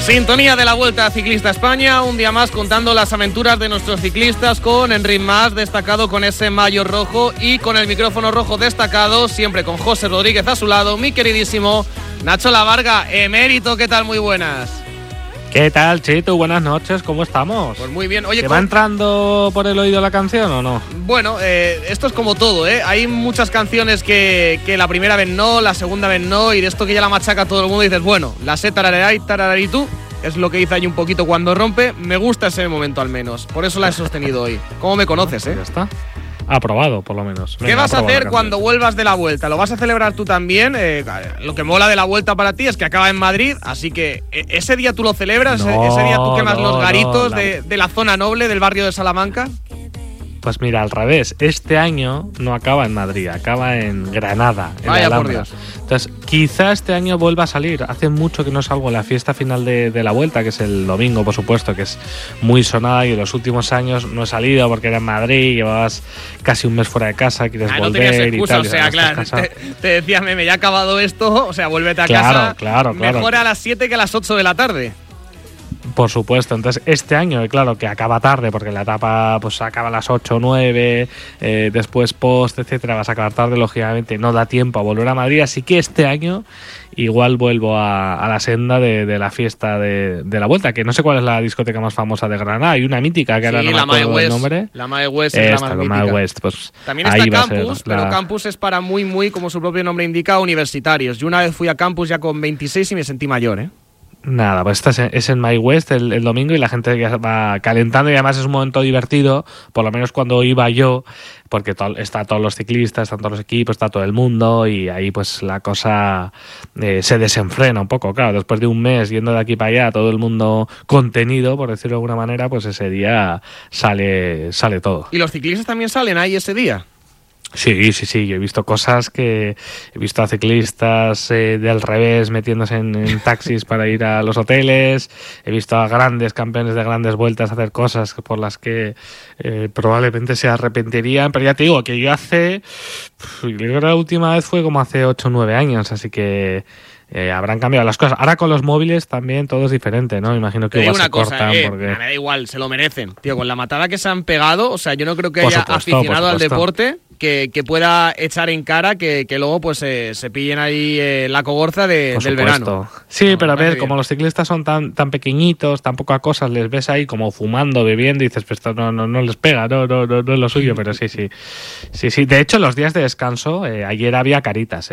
Sintonía de la Vuelta Ciclista España, un día más contando las aventuras de nuestros ciclistas con Enric Mas, destacado con ese maillot rojo y con el micrófono rojo destacado, siempre con José Rodríguez a su lado, mi queridísimo Nacho Lavarga, emérito, ¿qué tal? Muy buenas. ¿Qué tal, Chito? Buenas noches, ¿cómo estamos? Pues muy bien. Oye, ¿te va entrando por el oído la canción o no? Bueno, esto es como todo, ¿eh? Hay muchas canciones que la primera vez no, la segunda vez no, y de esto que ya la machaca todo el mundo dices, bueno, la sé tarará y tarararitú, es lo que hice ahí un poquito cuando rompe, me gusta ese momento al menos, por eso la he sostenido hoy. ¿Cómo me conoces, Ya está. Aprobado, por lo menos. ¿Qué vas a hacer cuando vuelvas de la Vuelta? ¿Lo vas a celebrar tú también? Lo que mola de la Vuelta para ti es que acaba en Madrid, así que ese día tú lo celebras, ese día tú quemas los garitos de la zona noble del barrio de Salamanca. Pues mira, al revés, este año no acaba en Madrid, acaba en Granada, en Vaya, la por Alhambra. Dios. Entonces, quizá este año vuelva a salir. Hace mucho que no salgo en la fiesta final de la Vuelta, que es el domingo, por supuesto, que es muy sonada, y en los últimos años no he salido porque era en Madrid, llevabas casi un mes fuera de casa, quieres volver no tenías excusa, y tal. O sea, claro, te decía, meme, ya ha acabado esto, o sea, vuélvete a casa. Claro. Mejor a las 7 que a las 8 de la tarde. Por supuesto, entonces este año, claro, que acaba tarde porque la etapa pues acaba a las 8 o 9, después post, etcétera, vas a acabar tarde, lógicamente no da tiempo a volver a Madrid, así que este año igual vuelvo a la senda de la fiesta de la Vuelta, que no sé cuál es la discoteca más famosa de Granada, hay una mítica que ahora no me acuerdo el nombre. La Mae West es la más mítica. Mae West, pues también está Campus, pero Campus es para muy, como su propio nombre indica, universitarios. Yo una vez fui a Campus ya con 26 y me sentí mayor, ¿eh? Nada, pues esta es en My West el domingo y la gente ya va calentando, y además es un momento divertido, por lo menos cuando iba yo, porque está todos los ciclistas, están todos los equipos, está todo el mundo, y ahí pues la cosa se desenfrena un poco, claro, después de un mes yendo de aquí para allá, todo el mundo contenido, por decirlo de alguna manera, pues ese día sale todo. ¿Y los ciclistas también salen ahí ese día? Sí, yo he visto cosas he visto a ciclistas del revés metiéndose en taxis para ir a los hoteles, he visto a grandes campeones de grandes vueltas hacer cosas por las que probablemente se arrepentirían, pero ya te digo que yo creo que la última vez fue como hace 8 o 9 años, así que habrán cambiado las cosas. Ahora con los móviles también todo es diferente, ¿no? Imagino que igual se cortan porque... Me da igual, se lo merecen. Tío, con la matada que se han pegado, o sea, yo no creo que haya aficionado al deporte que pueda echar en cara que luego pues se pillen ahí la cogorza del verano. Sí, pero a ver, como los ciclistas son tan pequeñitos, tan pocas cosas, les ves ahí como fumando, bebiendo, y dices, pues esto no les pega, no es lo suyo, pero sí. De hecho, los días de descanso, ayer había caritas,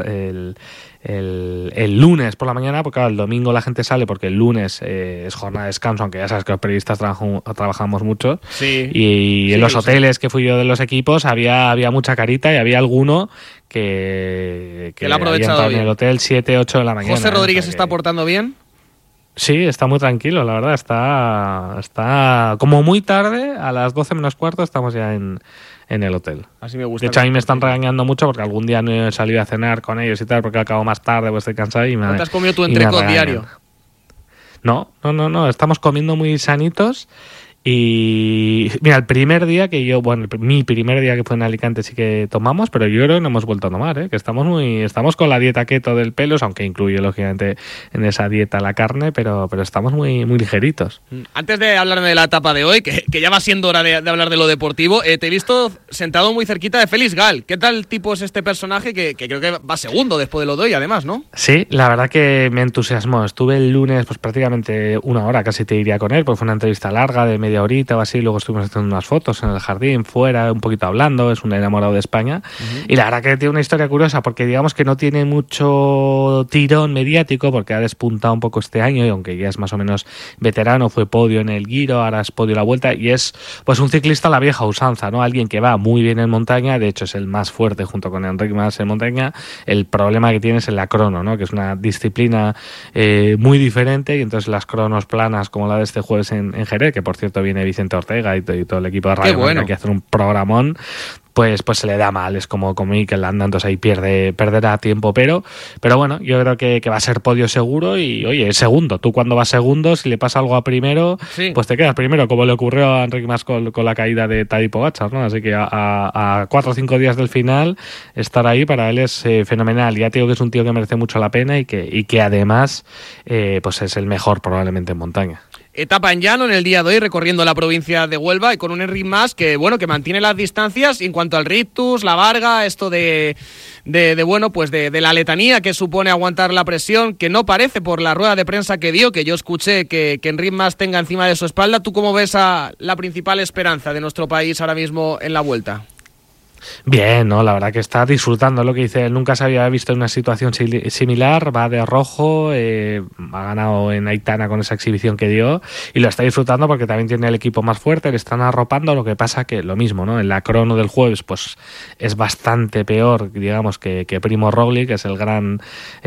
el lunes por la mañana, porque claro, el domingo la gente sale porque el lunes es jornada de descanso, aunque ya sabes que los periodistas trabajamos mucho. Sí. Y en los hoteles que fui yo de los equipos había mucha carita, y había alguno que lo ha aprovechado bien. En el hotel 7, 8 de la mañana. ¿José Rodríguez se está portando bien? Sí, está muy tranquilo, la verdad. Está como muy tarde, a las 12 menos cuarto estamos ya en el hotel. Así me gusta. De hecho, a mí me están regañando mucho porque algún día no he salido a cenar con ellos y tal, porque acabo más tarde, pues estoy cansado y ¿No te has comido tu entrecot diario? No, estamos comiendo muy sanitos. Y mira, el primer día mi primer día que fue en Alicante sí que tomamos, pero yo creo que no hemos vuelto a tomar, que estamos con la dieta keto del pelos, aunque incluye lógicamente en esa dieta la carne, pero estamos muy ligeritos. Antes de hablarme de la etapa de hoy, que ya va siendo hora de hablar de lo deportivo, te he visto sentado muy cerquita de Félix Gal. ¿Qué tal tipo es este personaje que creo que va segundo después de lo de hoy, además, ¿no? Sí, la verdad que me entusiasmó. Estuve el lunes pues prácticamente una hora, casi te diría, con él, porque fue una entrevista larga de media horita o así, luego estuvimos haciendo unas fotos en el jardín, fuera, un poquito hablando, es un enamorado de España, y la verdad que tiene una historia curiosa, porque digamos que no tiene mucho tirón mediático, porque ha despuntado un poco este año, y aunque ya es más o menos veterano, fue podio en el Giro, ahora es podio en la Vuelta, y es pues un ciclista a la vieja usanza, ¿no? Alguien que va muy bien en montaña, de hecho es el más fuerte junto con Enric Mas en montaña. El problema que tiene es en la crono, ¿no? Que es una disciplina muy diferente, y entonces las cronos planas como la de este jueves en Jerez, que por cierto viene Vicente Ortega y todo el equipo de Radio Marca, que hacen un programón, pues se le da mal, es como Mikel Landa, entonces ahí perderá tiempo, pero bueno, yo creo que va a ser podio seguro y oye, segundo, tú cuando vas segundo, si le pasa algo a primero, sí, pues te quedas primero, como le ocurrió a Enric Mas con la caída de Tadej Pogačar, ¿no? Así que a 4 o 5 días del final, estar ahí para él es fenomenal. Ya te digo que es un tío que merece mucho la pena y que además pues es el mejor probablemente en montaña. Etapa en llano en el día de hoy, recorriendo la provincia de Huelva y con un Enric Mas que mantiene las distancias. Y en cuanto al rictus, la varga, esto de la letanía que supone aguantar la presión, que no parece por la rueda de prensa que dio, que yo escuché que Enric Mas tenga encima de su espalda. ¿Tú cómo ves a la principal esperanza de nuestro país ahora mismo en la Vuelta? Bien, ¿no? La verdad que está disfrutando lo que dice él. Nunca se había visto en una situación similar. Va de rojo, ha ganado en Aitana con esa exhibición que dio y lo está disfrutando porque también tiene el equipo más fuerte, le están arropando. Lo que pasa que lo mismo, ¿no? En la crono del jueves pues es bastante peor, digamos, que Primo Roglic, que es el gran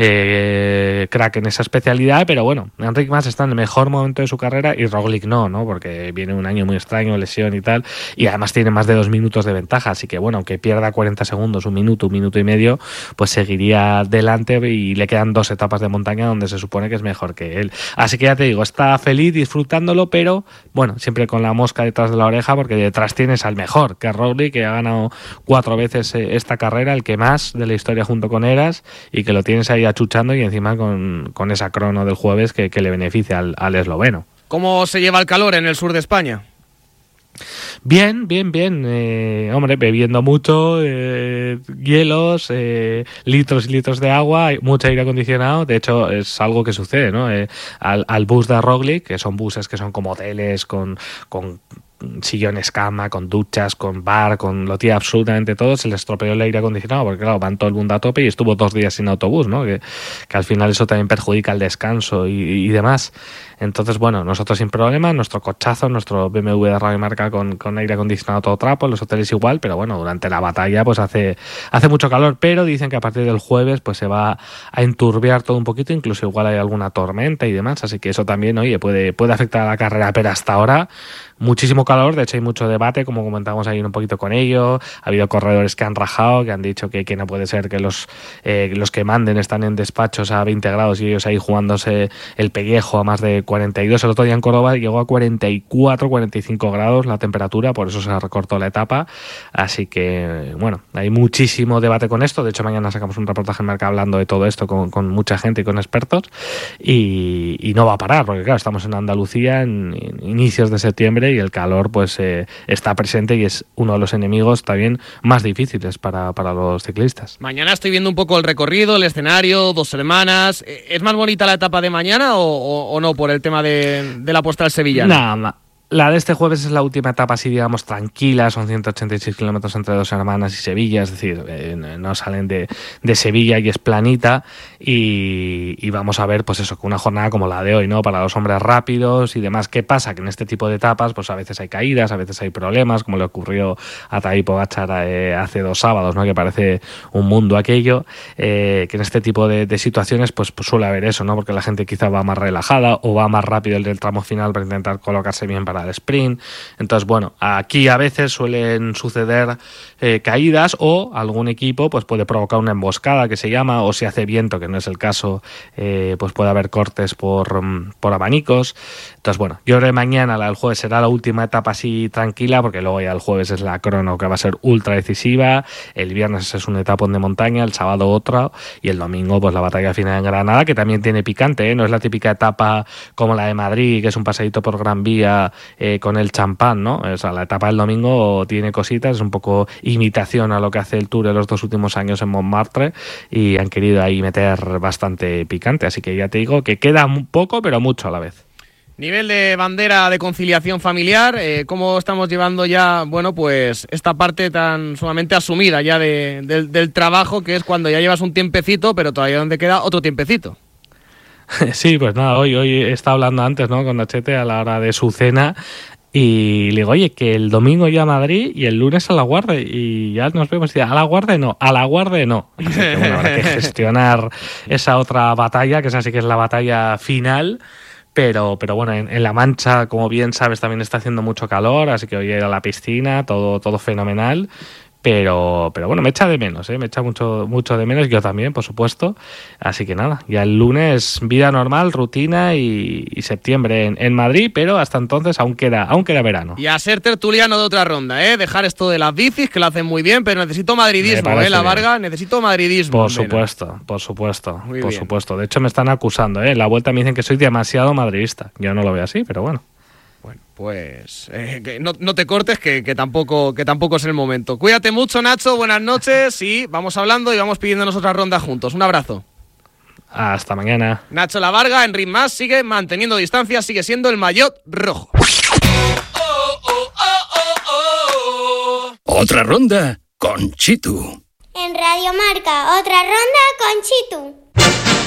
crack en esa especialidad, pero bueno, Enric Mas está en el mejor momento de su carrera y Roglic no, porque viene un año muy extraño, lesión y tal, y además tiene más de 2 minutos de ventaja, así que bueno, que pierda 40 segundos, un minuto y medio, pues seguiría delante y le quedan 2 etapas de montaña donde se supone que es mejor que él. Así que ya te digo, está feliz disfrutándolo, pero bueno, siempre con la mosca detrás de la oreja porque detrás tienes al mejor, que es Roglic, que ha ganado 4 veces esta carrera, el que más de la historia junto con Eras, y que lo tienes ahí achuchando y encima con esa crono del jueves que le beneficia al esloveno. ¿Cómo se lleva el calor en el sur de España? Bien. Hombre, bebiendo mucho, hielos, litros y litros de agua, mucho aire acondicionado. De hecho, es algo que sucede, ¿no? Al bus de Roglic, que son buses que son como hoteles con sillones cama, con duchas, con bar, lo tiene absolutamente todo, se le estropeó el aire acondicionado porque claro, van todo el mundo a tope y estuvo 2 días sin autobús, ¿no? Que al final eso también perjudica el descanso y demás. Entonces, bueno, nosotros sin problema, nuestro cochazo, nuestro BMW de Radio Marca con aire acondicionado todo trapo, los hoteles igual, pero bueno, durante la batalla pues hace mucho calor, pero dicen que a partir del jueves pues se va a enturbiar todo un poquito, incluso igual hay alguna tormenta y demás, así que eso también, oye, puede afectar a la carrera, pero hasta ahora muchísimo calor, de hecho hay mucho debate, como comentamos ahí un poquito con ello, ha habido corredores que han rajado, que han dicho que no puede ser que los que manden están en despachos a 20 grados y ellos ahí jugándose el pellejo a más de 42, el otro día en Córdoba llegó a 44, 45 grados la temperatura, por eso se recortó la etapa, así que bueno, hay muchísimo debate con esto, de hecho mañana sacamos un reportaje en Marca hablando de todo esto con mucha gente y con expertos y no va a parar, porque claro, estamos en Andalucía en inicios de septiembre y el calor pues está presente y es uno de los enemigos también más difíciles para los ciclistas. Mañana estoy viendo un poco el recorrido, el escenario, 2 semanas. ¿Es más bonita la etapa de mañana o no por el tema de la postal sevillana? Nada. La de este jueves es la última etapa, así digamos, tranquila, son 186 kilómetros entre Dos Hermanas y Sevilla, es decir, no salen de Sevilla y es planita y vamos a ver, pues eso, con una jornada como la de hoy, ¿no? Para los hombres rápidos y demás. ¿Qué pasa? Que en este tipo de etapas, pues a veces hay caídas, a veces hay problemas, como le ocurrió a Tadej Pogačar hace 2 sábados, ¿no? Que parece un mundo aquello, que en este tipo de situaciones, pues suele haber eso, ¿no? Porque la gente quizá va más relajada o va más rápido el del tramo final para intentar colocarse bien para el sprint. Entonces, bueno, aquí a veces suelen suceder caídas o algún equipo pues puede provocar una emboscada que se llama, o si hace viento, que no es el caso, pues puede haber cortes por abanicos. Entonces, bueno, yo creo que mañana, la del jueves, será la última etapa así tranquila, porque luego ya el jueves es la crono que va a ser ultra decisiva, el viernes es un etapón de montaña, el sábado otra y el domingo pues la batalla final en Granada, que también tiene picante, no es la típica etapa como la de Madrid, que es un paseíto por Gran Vía con el champán, ¿no? O sea, la etapa del domingo tiene cositas, es un poco imitación a lo que hace el Tour en los 2 últimos años en Montmartre y han querido ahí meter bastante picante, así que ya te digo que queda un poco pero mucho a la vez. Nivel de bandera de conciliación familiar, ¿cómo estamos llevando ya, bueno, pues esta parte tan sumamente asumida ya del trabajo, que es cuando ya llevas un tiempecito, pero todavía donde queda otro tiempecito? Sí, pues nada, hoy he estado hablando antes, ¿no? Con Nachete a la hora de su cena y le digo, oye, que el domingo ya a Madrid y el lunes a La Guardia y ya nos vemos y a La Guardia no. Así que, bueno, habrá que gestionar esa otra batalla, que esa sí que es la batalla final. Pero bueno, en La Mancha, como bien sabes, también está haciendo mucho calor, así que hoy ir a la piscina, todo fenomenal. Pero bueno, me echa de menos, me echa mucho de menos, yo también, por supuesto. Así que nada, ya el lunes vida normal, rutina y septiembre en Madrid, pero hasta entonces aún queda verano. Y a ser tertuliano de otra ronda, dejar esto de las bicis, que lo hacen muy bien, pero necesito madridismo, la Varga, necesito madridismo. Por supuesto. De hecho me están acusando, en la vuelta me dicen que soy demasiado madridista. Yo no lo veo así, pero bueno. Bueno, pues que no te cortes, que tampoco es el momento. Cuídate mucho, Nacho, buenas noches y vamos hablando y vamos pidiéndonos otra ronda juntos. Un abrazo. Hasta mañana. Nacho La Varga, en Ritmo Más, sigue manteniendo distancia, sigue siendo el maillot rojo. Otra ronda con Chitu. En Radio Marca, otra ronda con Chitu.